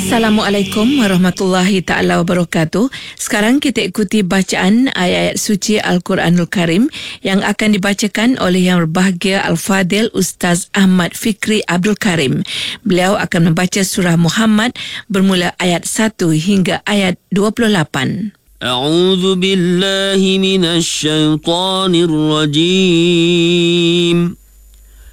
Assalamualaikum warahmatullahi ta'ala wabarakatuh. Sekarang kita ikuti bacaan ayat-ayat suci Al-Quranul Karim yang akan dibacakan oleh Yang Berbahagia Al-Fadil Ustaz Ahmad Fikri Abdul Karim. Beliau akan membaca surah Muhammad bermula ayat 1 hingga ayat 28. A'udzu billahi minasy syaithanir rajim.